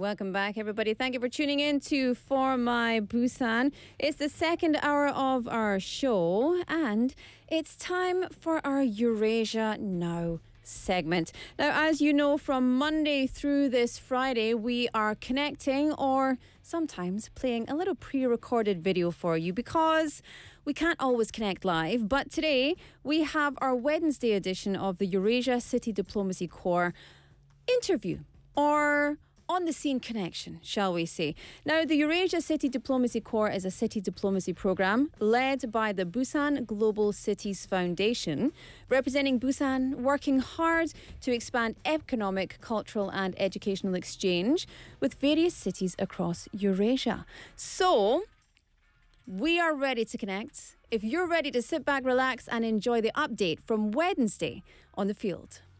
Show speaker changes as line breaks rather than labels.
Welcome back, everybody. Thank you for tuning in to For My Busan. It's the second hour of our show, and it's time for our Eurasia Now segment. Now, as you know, from Monday through this Friday, we are connecting or sometimes playing a little pre-recorded video for you because we can't always connect live. But today, we have our Wednesday edition of the Eurasia City Diplomacy Corps interview, or on the scene connection, shall we say. Now, the Eurasia City Diplomacy Corps is a city diplomacy program led by the Busan Global Cities Foundation, representing Busan, working hard to expand economic, cultural and educational exchange with various cities across Eurasia. So, we are ready to connect. If you're ready to sit back, relax and enjoy the update from Wednesday on the field.